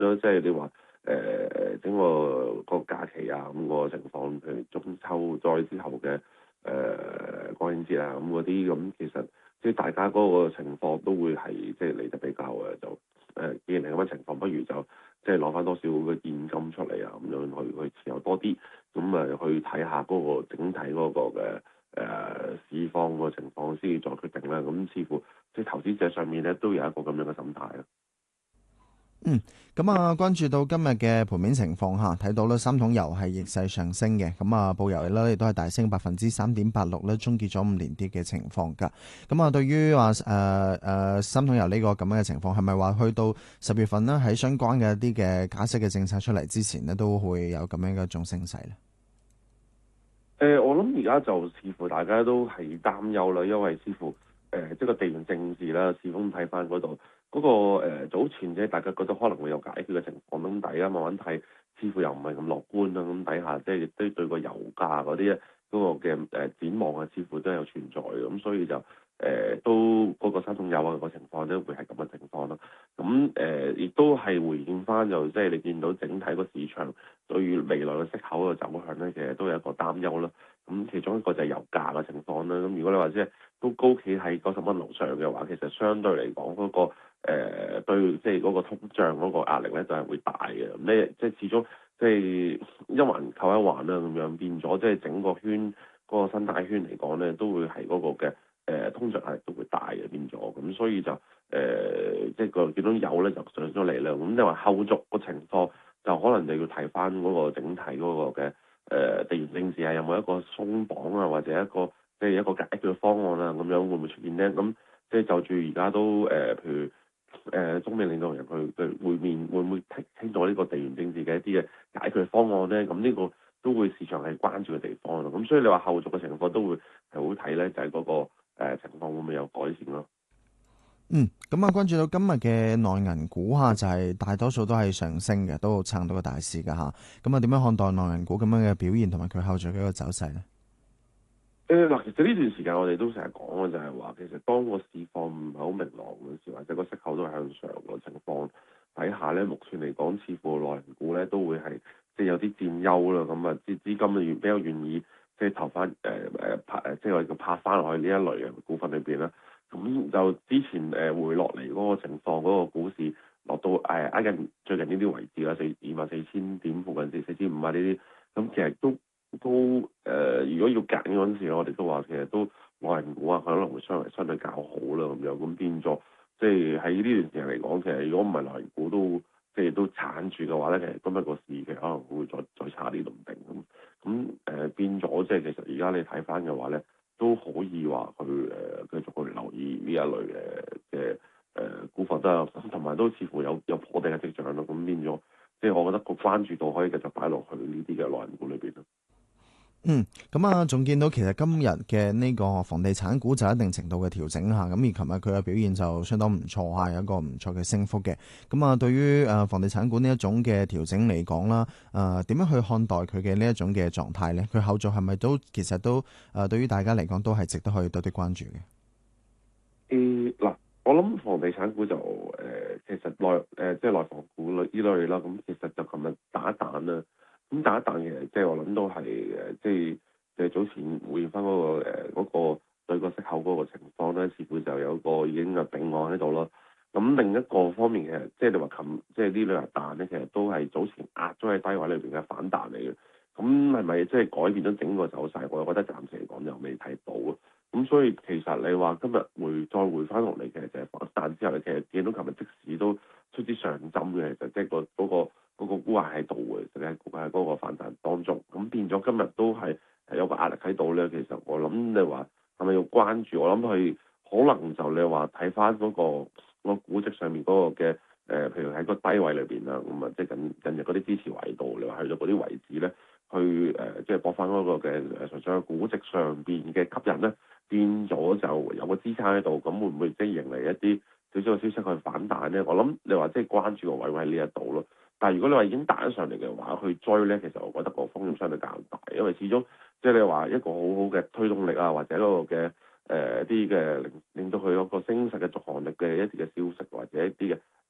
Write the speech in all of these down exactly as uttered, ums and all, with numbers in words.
咯，即係你話誒誒整個個假期啊咁個情況，譬如中秋再之後嘅誒、呃、國慶節啊咁嗰啲，咁其實即係大家嗰個情況都會係即係嚟得比較誒就誒既然係咁嘅情況，不如就即係攞翻多少嘅現金出嚟啊，咁樣去去持有多啲，咁誒去睇下嗰個整體嗰個嘅誒、呃、市況個情況先至再決定啦。咁似乎即係投資者上面咧都有一個咁樣嘅心態啊。 嗯，咁啊，關注到今日嘅盤面情況下，睇到咧三桶油係逆勢上升嘅，咁啊，布油咧亦都係大升百分之三點八六咧，終結咗五連跌嘅情況㗎。咁啊，對於話誒誒三桶油呢個咁樣嘅情況，係咪話去到十月份呢，喺相關嘅一啲嘅加息嘅政策出嚟之前呢，都會有咁樣嘅一種升勢咧？ 誒、呃，我諗而家就似乎大家都係擔憂啦，因為似乎誒、呃、即係個地緣政治啦，始終睇翻嗰度嗰個、呃、早前即係大家覺得可能會有解決嘅情況，咁大家慢慢睇，似乎又唔係咁樂觀啦。咁底下即係亦都對個油價嗰啲嗰個嘅誒展望啊，似乎都有存在嘅，咁所以就誒、呃、都嗰、那個三桶油啊個情況咧，會係咁嘅情況啦。咁誒亦都係回應翻，就即係你見到整體個市場對於未來嘅息口嘅走向咧，其實都有一個擔憂啦。咁其中一個就係油價嘅情況啦。咁如果你話即係都高企喺九十蚊樓上嘅話，其實相對嚟講嗰個誒、呃、對即係嗰個通脹嗰個壓力咧，就係會大嘅。咁你即係始終即係一環扣一環啦，咁樣變咗即係整個圈嗰、嗰個生態圈嚟講咧，都會係嗰個嘅誒、呃、通脹壓力都會大嘅變咗。咁所以就誒、呃、即係個見到油咧就上咗嚟啦。咁你話後續個情況就可能就要睇翻嗰個整體嗰個嘅。誒、呃、地緣政治係有冇一個鬆綁啊，或者一個即係一個解決方案啊，咁樣會唔會出現咧？咁即係就住而家都誒、呃，譬如誒、呃、中美領導人去嘅會面，會唔會傾傾咗呢個地緣政治嘅一啲嘅解決方案咧？咁呢個都會市場係關注嘅地方咯。咁所以你話後續嘅情況都會係好睇咧，就係、是、嗰、那個、呃、情況會唔會有改善咯？ 嗯，咁啊，關注到今日嘅內銀股嚇，就係大多數都係上升嘅，都撐到個大市㗎嚇。咁啊，點樣看待內銀股咁樣嘅表現同埋佢後續嘅一個走勢咧？ 誒嗱，其實呢段時間我哋都成日講嘅就係話，其實當個市況唔係好明朗嘅時候，或者個息口都係向上嘅情況底下咧，目前嚟講，似乎內銀股咧都會係即係有啲佔優啦。咁啊，資資金啊願比較願意即係投翻誒誒拍誒，即係我哋叫拍翻落去呢一類嘅股份裏邊啦。咁就之前誒回落嚟嗰個情況，嗰、嗰個股市落到誒挨近最近呢啲位置啦，四二萬四千點附近四四千五啊呢啲，咁其實都都誒、呃，如果要揀嗰陣時，我哋都話其實都內銀股啊，可能會相對相對較好啦咁樣，咁變咗即係喺呢段時間嚟講，其實如果唔係內銀股都即係都撐住嘅話咧，其實今日個市其實可能會再再差啲都唔定咁，咁誒、呃、變咗即係其實而家你睇翻嘅話咧。都可以話去誒繼續去留意呢一類嘅嘅誒股份都有，同埋都似乎有有破頂嘅跡象咯。咁變咗，即係我覺得個關注度可以繼續擺落去呢啲嘅內銀股裏邊咯。 嗯，咁啊，仲見到其實今日嘅呢個房地產股就有一定程度嘅調整嚇，咁而琴日佢嘅表現就相當唔錯嚇，有一個唔錯嘅升幅嘅。咁啊，對於誒房地產股呢一種嘅調整嚟講啦，誒點樣去看待佢嘅呢一種嘅狀態咧？佢後續係咪都其實都誒對於大家嚟講都係值得去多啲關注嘅？ 誒嗱、嗯，我諗房地產股就誒、呃、其實內誒、呃、即係內房股類呢類啦。咁其實就琴日打一彈啦。咁打一彈其實即係我諗都係誒，即係即係早前回應翻嗰個誒嗰、呃那個對個息口嗰個情況咧，似乎就有個已經嘅定案喺度咯。咁另一個方面其實即係你話琴即係呢兩日彈咧，其實都係早前壓咗喺低位裏邊嘅反彈嚟嘅。咁係咪即係改變咗整個走勢？我覺得暫時嚟講又未睇到啊。咁所以其實你話今日回再回翻落嚟，其實就係反彈之後，你其實見到琴日即使都出啲上針嘅，其實即係個嗰個嗰個沽壓喺度嘅，就係喺嗰個反彈當中。咁變咗今日都係係有個壓力喺度咧。其實我諗你話係咪要關注？我諗佢可能就你話睇翻嗰個、嗰個估值上面嗰個嘅誒、呃，譬如喺個低位裏邊啦，咁啊即係近近日嗰啲支持位度，你話去到嗰啲位置咧，去誒、呃、即係博翻嗰個嘅誒純粹嘅估值上邊嘅吸引咧。變咗就有個支撐喺度，咁會唔會即係迎嚟一啲少少嘅消息去反彈咧？我諗你話即係關注個位位喺呢一度咯。但係如果你話已經彈咗上嚟嘅話，去追咧，其實我覺得個風險相對較大，因為始終即係你話一個好好嘅推動力啊，或者嗰個嘅誒啲嘅令令到佢嗰個升勢嘅續航力嘅一啲嘅消息，或者一啲嘅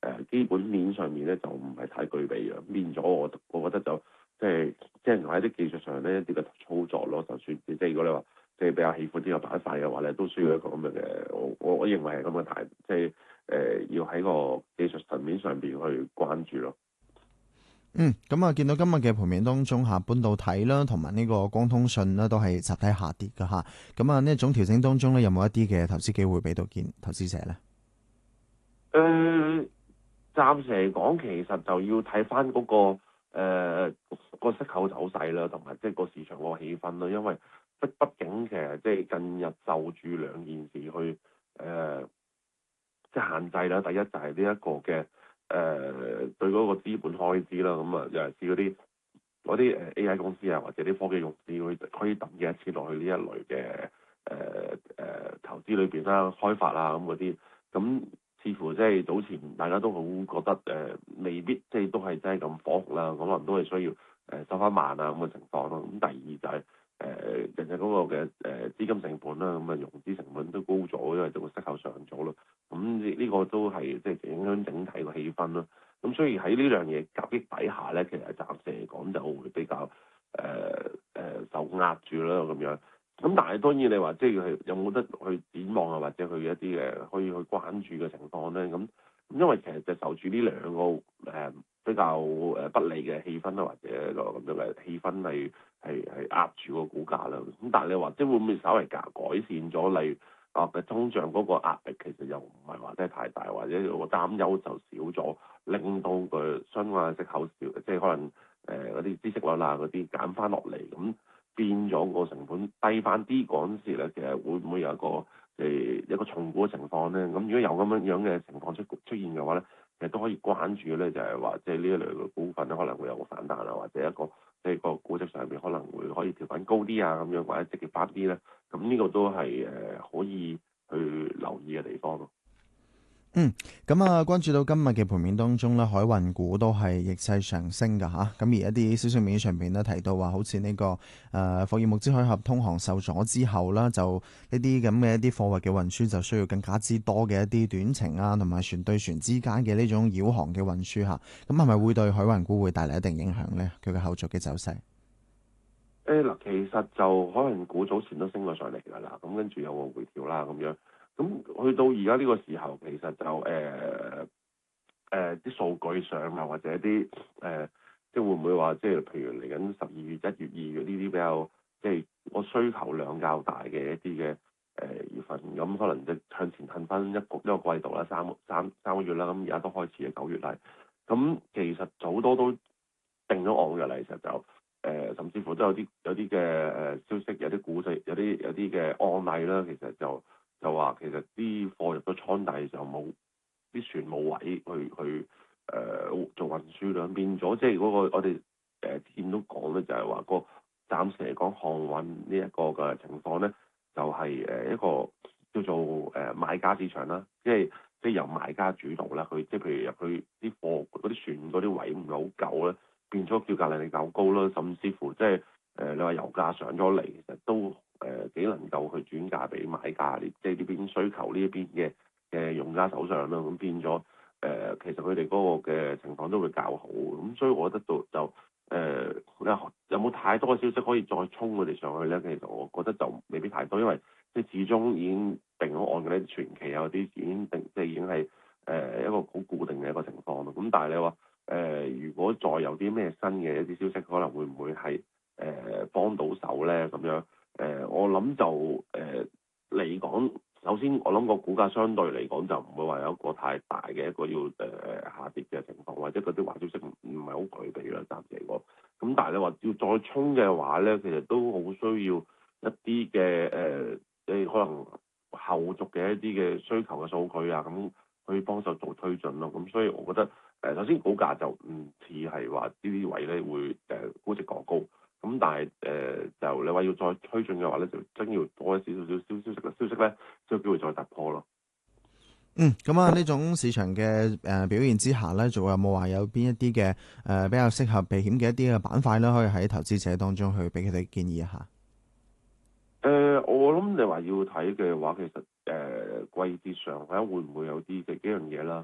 誒基本面上面咧就唔係太具備嘅，變咗我我覺得就即係即係喺啲技術上咧一啲嘅操作咯，就算即係如果你話即係比較喜歡呢個板塊嘅話咧，都需要一個咁樣嘅，我我我認為係咁嘅態，即係誒要喺個技術層面上邊去關注咯。 嗯，咁啊，見到今日嘅盤面當中嚇，半導體啦，同埋呢個光通訊啦，都係集體下跌嘅嚇。咁啊，呢一種調整當中咧，有冇一啲嘅投資機會俾到見投資者咧？ 誒、呃，暫時嚟講，其實就要睇翻嗰個誒、呃、個息口走勢啦，同埋即係個市場個氣氛啦。因為畢畢竟其實即係近日就住兩件事去誒、呃，即係限制啦。第一就係呢一個嘅誒、呃、對嗰個資本開支啦。咁啊，尤其是嗰啲嗰啲誒 A I 公司啊，或者啲科技公司，可以可以抌幾多錢落去呢一類嘅誒誒投資裏邊啦，開發啊咁嗰啲咁。似乎即係早前大家都好覺得誒、呃、未必即係都係真係咁火紅啦，可能都係需要誒、呃、收翻慢啊咁嘅情況咯。咁第二就係誒人哋嗰個嘅誒、呃、資金成本啦，咁啊融資成本都高咗，因為個息口上咗咯。咁呢呢個都係即係影響整體個氣氛咯。咁所以喺呢樣嘢夾擊底下咧，其實暫時嚟講就會比較誒誒、呃呃、受壓住啦咁樣。咁但係當然你話即係有冇得去展望啊，或者去一啲嘅可以去關注嘅情況咧？咁因為其實就受住呢兩個誒、呃、比較誒不利嘅氣氛啦，或者一個咁樣嘅氣氛係係係壓住個股價啦。咁但係你話即係會唔會稍微改改善咗？例如啊嘅通脹嗰個壓力其實又唔係話真係太大，或者個擔憂就少咗，令到個相關嘅息口少，即係可能誒嗰啲孳息率啊嗰啲減翻落嚟咁。變咗個成本低翻啲嗰陣時咧，其實會唔會有一個誒、呃、一個重估嘅情況咧？咁如果有咁樣樣嘅情況出出現嘅話咧，其實都可以關注咧，就係話即係呢一類嘅股份咧，可能會有個反彈啊，或者一個即係個估值上面可能會可以調整高啲啊，咁樣或者積極翻啲咧。咁呢個都係誒可以去留意嘅地方咯。 嗯，咁啊，關注到今日嘅盤面當中咧，海運股都係逆勢上升㗎吓。咁而一啲消息面上邊咧提到話，好似呢、這個誒霍爾木茲海峽通航受阻之後啦，就呢啲咁嘅一啲貨物嘅運輸就需要更加之多嘅一啲短程啊，同埋船對船之間嘅呢種繞航嘅運輸吓。咁係咪會對海運股會帶嚟一定影響咧？佢嘅後續嘅走勢？ 誒嗱，其實就海運股早前都升咗上嚟㗎啦，咁跟住有個回調啦咁樣。咁去到而家呢個時候，其實就誒誒啲數據上啊，或者啲誒、呃、即係會唔會話，即係譬如嚟緊十二月、一月、二月呢啲比較即係個需求量較大嘅一啲嘅誒月份，咁可能就向前褪翻一個一個季度啦，三三三個月啦，咁而家都開始嘅九月嚟。咁其實就好多都定咗案嘅啦，其實就誒、呃、甚至乎都有啲有啲嘅誒消息，有啲股勢，有啲有啲嘅案例啦，其實就。就話其實啲貨入咗倉底就冇啲船冇位去去誒、呃、做運輸量，變咗即係嗰個我哋誒見到講咧，就係話個暫時嚟講航運呢一個嘅情況咧，就係、是、誒一個叫做誒買家市場啦，即係即係由買家主導啦，佢即係譬如入去啲貨嗰啲船嗰啲位唔係好夠咧，變咗叫價能力較高啦，甚至乎即係誒你話油價上咗嚟，其實都。誒幾、呃、能夠去轉嫁俾買家，呢即係呢邊需求呢一邊嘅嘅用家手上啦，咁變咗誒、呃，其實佢哋嗰個嘅情況都會較好，咁所以我覺得就就誒，有冇太多嘅消息可以再衝佢哋上去咧？其實我覺得就未必太多，因為即係始終已經定咗案嘅咧，傳奇有啲已經定，即係已經係誒、呃、一個好固定嘅一個情況咯。咁但係你話誒、呃，如果再有啲咩新嘅一啲消息，可能會唔會係誒幫到手咧？咁樣？誒、呃，我諗就誒嚟講，首先我諗個股價相對嚟講就唔會話有一個太大嘅一個要誒、呃、下跌嘅情況，或者嗰啲壞消息唔唔係好具備啦，暫時嚟講。咁但係你話要再衝嘅話咧，其實都好需要一啲嘅誒，即、呃、係可能後續嘅一啲嘅需求嘅數據啊，咁去幫手做推進咯。咁所以我覺得誒、呃，首先股價就唔似係話呢啲位咧會誒、呃、估值過高。咁但係誒、呃、就你話要再推進嘅話咧，就真要多一少少少消息嘅消息咧，先有機會再突破咯。 嗯，咁啊呢種市場嘅誒表現之下咧，仲有冇話有邊一啲嘅誒比較適合避險嘅一啲嘅板塊咧，可以喺投資者當中去俾佢哋建議一下？ 誒、呃，我諗你話要睇嘅話，其實誒、呃、季節上睇下會唔會有啲嘅幾樣嘢啦。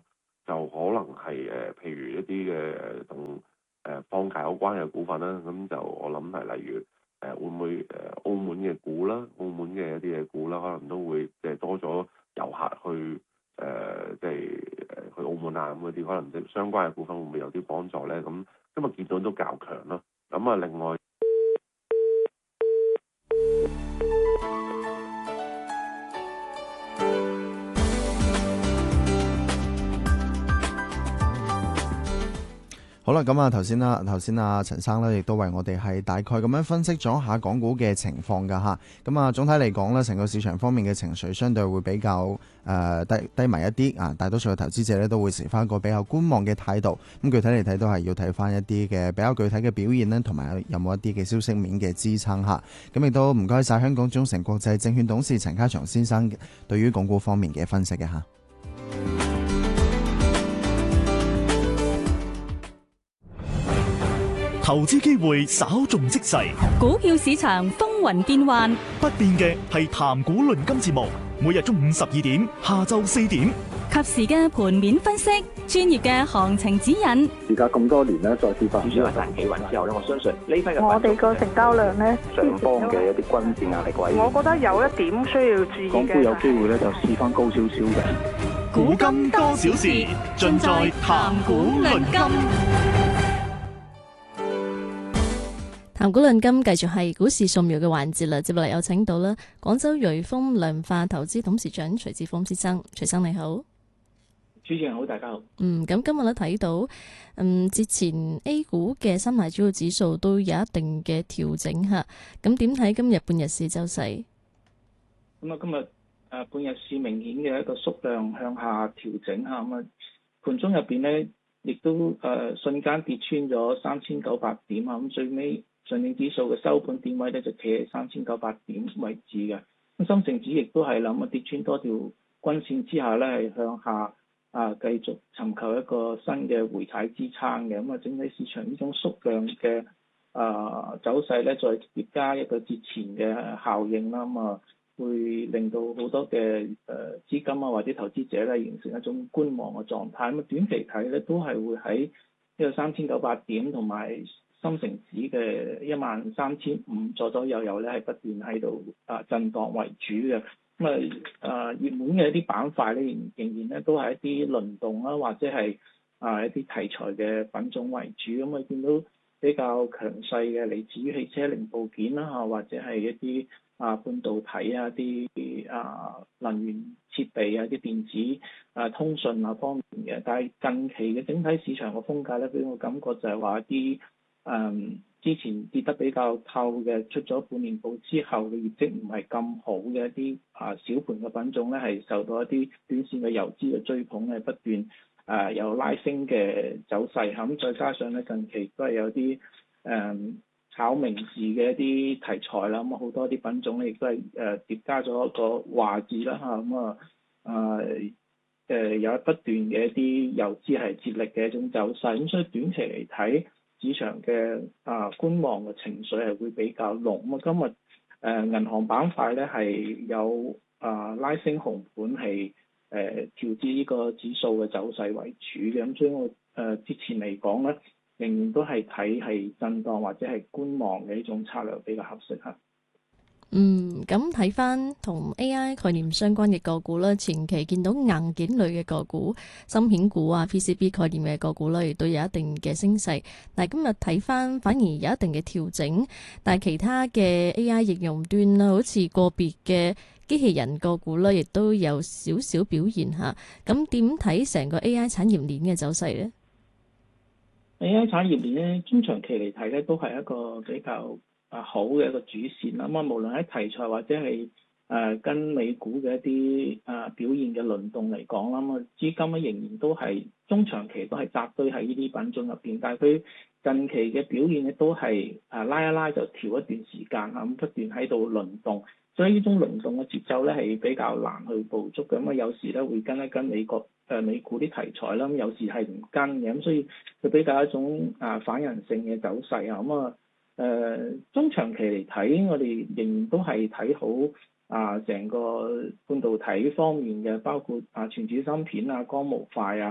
就可能係誒、呃、譬如一啲嘅誒同誒放假有關嘅股份啦，咁就我諗係例如誒、呃、會唔會誒、呃、澳門嘅股啦，澳門嘅一啲嘅股啦，可能都會即係多咗遊客去誒即係誒去澳門啊咁嗰啲，可能即相關嘅股份會唔會有啲幫助咧？咁今日見到都較強咯。咁啊，另外。 好啦，咁啊頭先啦，頭先啊陳生咧，亦都為我哋係大概咁樣分析咗下港股嘅情況㗎吓。咁啊總體嚟講咧，成個市場方面嘅情緒相對會比較誒、呃、低低迷一啲啊。大多數嘅投資者咧都會持翻一個比較觀望嘅態度。咁具體嚟睇都係要睇翻一啲嘅比較具體嘅表現咧，同埋有冇一啲嘅消息面嘅支撐吓。咁亦都唔該晒香港中誠國際證券董事陳家祥先生對於港股方面嘅分析嘅吓。 投資機會稍縱即逝， 股票市場風雲變幻， 不變嘅係談股論金節目，每日中午十二點，下晝四點， 及時嘅盤面分析，專業嘅行情指引。 而家咁多年咧，再跌翻， 指數一旦企穩之後咧，我相信呢批嘅我哋個成交量咧， 上方嘅一啲均線壓力位， 我覺得有一點需要注意嘅。 港股有機會咧，就試翻高少少嘅。 股金多少事，盡在談股論金。 談股論金繼續係股市掃描嘅環節啦，接落嚟有請到啦廣州瑞豐量化投資董事長徐志峰先生，徐生你好。 主持人好，大家好。 嗯，咁今日咧睇到，嗯，之前 A 股嘅三大主要指數都有一定嘅調整吓，咁點睇今日半日市走勢？ 咁啊，今日誒半日市明顯嘅一個縮量向下調整吓，咁啊盤中入邊咧亦都誒瞬間跌穿咗三千九百點啊，咁最尾。上證指數嘅收盤點位咧就企喺三千九百點位置嘅，咁深成指亦都係諗啊跌穿多條均線之下咧係向下啊繼續尋求一個新嘅回踩支撐嘅，咁啊整體市場呢種縮量嘅啊走勢咧再疊加一個節前嘅效應啦，咁啊會令到好多嘅誒資金啊或者投資者咧形成一種觀望嘅狀態，咁啊短期睇咧都係會喺呢個三千九百點同埋深成指嘅一萬三千五左左右右咧，係不斷喺度啊震盪為主嘅。咁啊啊熱門嘅一啲板塊咧，仍仍然咧都係一啲輪動啦，或者係啊一啲題材嘅品種為主。咁啊見到比較強勢嘅嚟自於汽車零部件啦嚇，或者係一啲啊半導體啊、啲啊能源設備啊、啲電子啊通訊啊方面嘅。但係近期嘅整體市場嘅風格咧，俾我感覺就係話一啲。誒、嗯、之前跌得比較透嘅，出咗半年報之後嘅業績唔係咁好嘅一啲啊小盤嘅品種咧，係受到一啲短線嘅游資嘅追捧，係不斷誒、啊、有拉升嘅走勢嚇。咁再加上咧近期都係有啲誒、嗯、炒名字嘅一啲題材啦，咁好多啲品種咧亦都係誒疊加咗一個話字啦嚇。咁啊誒誒有不斷嘅一啲游資係接力嘅一種走勢，咁所以短期嚟睇，市場嘅啊觀望嘅情緒係會比較濃。咁啊今日誒、呃、銀行板塊咧係有啊拉升紅盤係誒調節呢個指數嘅走勢為主嘅。咁所以我誒、呃、之前嚟講咧，仍然都係睇係震盪或者係觀望嘅呢種策略比較合適嚇。 嗯，咁睇翻同 A I 概念相關嘅個股啦，前期見到硬件類嘅個股、芯片股啊、P C B 概念嘅個股啦，亦都有一定嘅升勢。但係今日睇翻反而有一定嘅調整，但係其他嘅 A I 應用端啦，好似個別嘅機器人個股啦，亦都有少少表現下。咁點睇成個 A I 產業鏈嘅走勢呢？ A I 產業鏈咧，中長期嚟睇咧，都係一個比較啊好嘅一個主線啦，咁啊無論喺題材或者係誒、呃、跟美股嘅一啲啊、呃、表現嘅輪動嚟講啦，咁啊資金咧仍然都係中長期都係集堆喺呢啲品種入邊，但係佢近期嘅表現咧都係啊拉一拉就調一段時間嚇，咁不斷喺度輪動，所以呢種輪動嘅節奏咧係比較難去捕捉嘅，咁啊有時咧會跟一跟美國誒、呃、美股啲題材啦，咁有時係唔跟嘅，咁所以佢比較一種啊反人性嘅走勢啊，咁啊。誒、呃、中長期嚟睇，我哋仍然都係睇好啊，成個半導體方面嘅，包括啊傳統芯片啊、光模塊啊、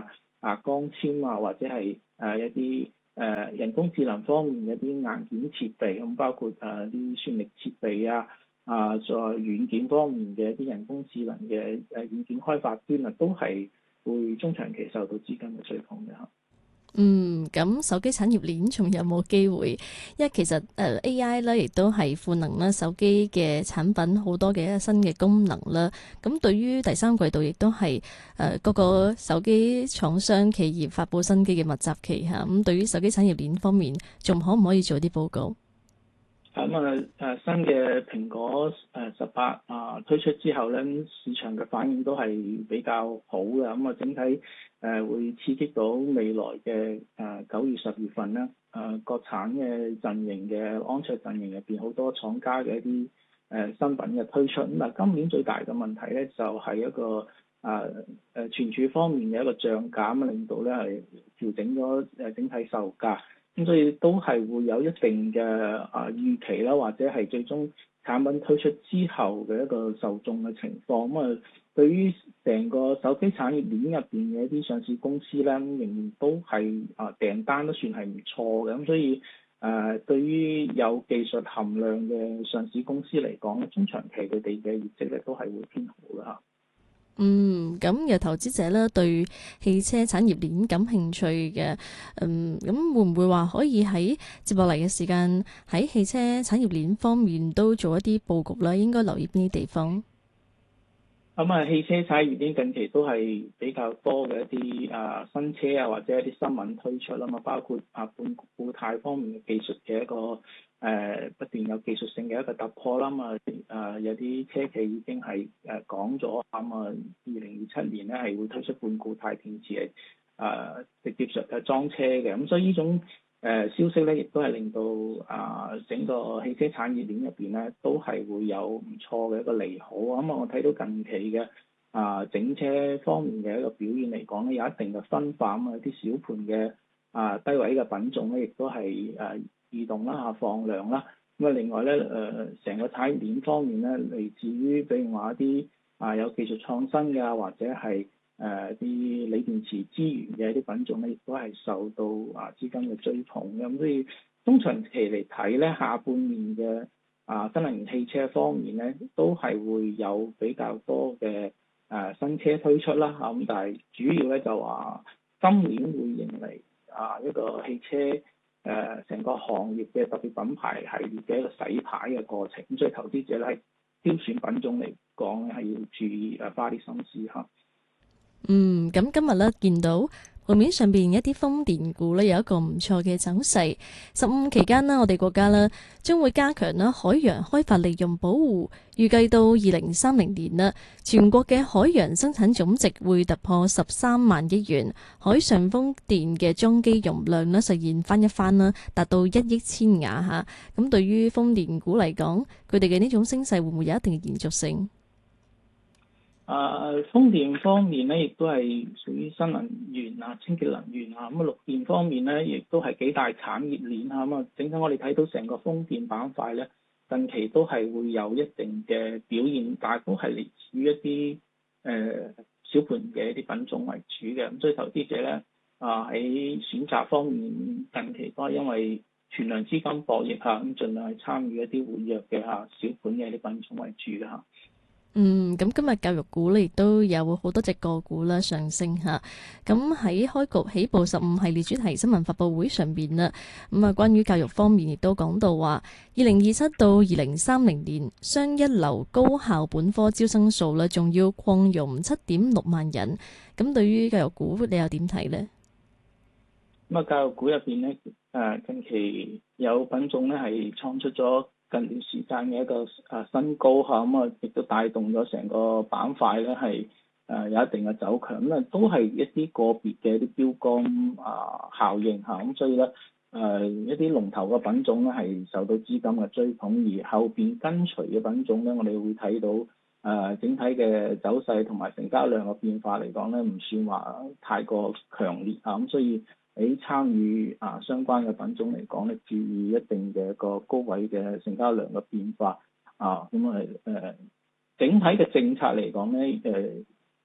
啊光纖啊，或者係誒一啲誒人工智能方面嘅一啲硬件設備，咁包括誒啲算力設備啊，啊在軟件方面嘅一啲人工智能嘅誒軟件開發端啊，都係會中長期受到資金嘅追捧嘅嚇。 嗯，咁手機產業鏈仲有冇機會？因為其實誒、呃、A I 咧，亦都係賦能啦手機嘅產品好多嘅一個新嘅功能啦。咁對於第三季度，亦都係誒嗰個手機廠商企業發佈新機嘅密集期嚇。咁對於手機產業鏈方面，仲可唔可以做啲報告？ 咁啊誒新嘅蘋果誒十八啊推出之後咧，市場嘅反應都係比較好嘅。咁啊整體誒、呃、會刺激到未來嘅誒九月十月份咧，誒、呃、國產嘅陣營嘅安卓陣營入邊好多廠家嘅一啲誒、呃、新品嘅推出。咁啊今年最大嘅問題咧就係、是、一個誒誒存儲方面嘅一個漲價，咁令到咧係調整咗誒整體售價。咁所以都係會有一定嘅啊預期啦，或者係最終產品推出之後嘅一個受眾嘅情況。咁啊，對於成個手機產業鏈入邊嘅一啲上市公司咧，仍然都係啊訂單都算係唔錯嘅。咁所以誒、啊，對於有技術含量嘅上市公司嚟講，中長期佢哋嘅業績咧都係會偏好嘅嚇。 嗯，咁有投資者咧對汽車產業鏈感興趣嘅，嗯，咁會唔會話可以喺接落嚟嘅時間喺汽車產業鏈方面都做一啲佈局啦？應該留意邊啲地方？ 咁啊，汽車產業鏈近期都係比較多嘅一啲啊新車啊，或者一啲新聞推出啦嘛，包括啊半固態方面嘅技術嘅一個誒、呃、不斷有技術性嘅一個突破啦嘛，誒、呃、有啲車企已經係誒講咗，咁啊二零二七年咧係會推出半固態電池係誒直接上誒裝車嘅，咁所以呢種誒、呃、消息咧，亦都係令到啊、呃、整個汽車產業鏈入邊咧，都係會有唔錯嘅一個利好。咁、嗯、啊，我睇到近期嘅啊、呃、整車方面嘅一個表現嚟講咧，有一定嘅分化啊，啲小盤嘅啊、呃、低位嘅品種咧，亦都係誒、呃、異動啦嚇放量啦。咁啊，另外咧誒成個產業鏈方面咧，嚟自於譬如話一啲啊有技術創新嘅，或者係誒啲鋰電池資源嘅一啲品種咧，亦都係受到啊資金嘅追捧嘅，咁所以中長期嚟睇咧，下半年嘅啊新能源汽車方面咧，都係會有比較多嘅誒、啊、新車推出啦嚇，咁但係主要咧就話今年會迎嚟啊一個汽車誒成、啊、個行業嘅特別品牌系列嘅一個洗牌嘅過程，咁所以投資者咧係挑選品種嚟講咧係要注意誒花啲心思嚇。 嗯，咁今日咧見到盤面上邊一啲風電股咧有一個唔錯嘅走勢。十五期間呢，我哋國家呢將會加強啦海洋開發利用保護，預計到二零三零年啦，全國嘅海洋生產總值會突破十三萬億元，海上風電嘅裝機容量呢實現翻一番啦，達到一億千瓦吓。咁對於風電股嚟講，佢哋嘅呢種升勢會唔會有一定嘅延續性？ 啊，風電方面咧，亦都係屬於新能源啊、清潔能源啊。咁啊，綠電方面咧，亦都係幾大產業鏈啊。咁啊，整體我哋睇到成個風電板塊咧，近期都係會有一定嘅表現，但係都係嚟自於一啲誒、呃、小盤嘅一啲品種為主嘅。咁所以投資者咧啊喺選擇方面，近期都係因為存量資金博弈下，咁盡量係參與一啲活躍嘅嚇小盤嘅一啲品種為主嘅嚇。 嗯，咁今日教育股咧亦都有好多隻個股啦上升吓。咁喺開局起步十五系列主題新聞發佈會上邊啦，咁啊關於教育方面亦都講到話，二零二七到二零三零年雙一流高校本科招生數咧，仲要擴容七點六萬人。咁對於教育股，你又點睇呢？ 咁啊，教育股入邊咧，誒近期有品種咧係創出咗近段時間嘅一個啊新高嚇，咁啊亦都帶動咗成個板塊咧係誒有一定嘅走強，咁啊都係一啲個別嘅一啲標杆啊效應嚇，咁所以咧誒一啲龍頭嘅品種咧係受到資金嘅追捧，而後邊跟隨嘅品種咧，我哋會睇到誒整體嘅走勢同埋成交量嘅變化嚟講咧，唔算話太過強烈嚇，咁所以喺參與啊相關嘅品種嚟講咧，注意一定嘅一個高位嘅成交量嘅變化啊，咁啊誒整體嘅政策嚟講咧誒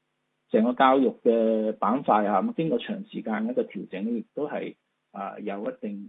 成個教育嘅板塊啊，咁經過長時間一個調整，亦都係啊有一定